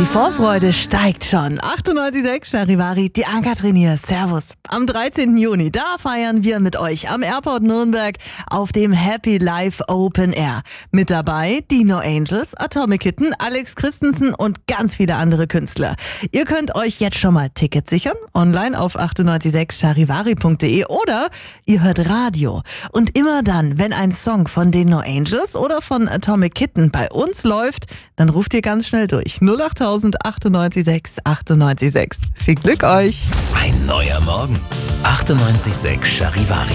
Die Vorfreude steigt schon. 98.6 Charivari, die Ann-Kathrin hier. Servus. Am 13. Juni, da feiern wir mit euch am Airport Nürnberg auf dem Happy Life Open Air. Mit dabei die No Angels, Atomic Kitten, Alex Christensen und ganz viele andere Künstler. Ihr könnt euch jetzt schon mal Tickets sichern, online auf 986charivari.de oder ihr hört Radio. Und immer dann, wenn ein Song von den No Angels oder von Atomic Kitten bei uns läuft, dann ruft ihr ganz schnell durch. 08000 98.6 98.6. Viel Glück euch! Ein neuer Morgen. 98.6 Charivari.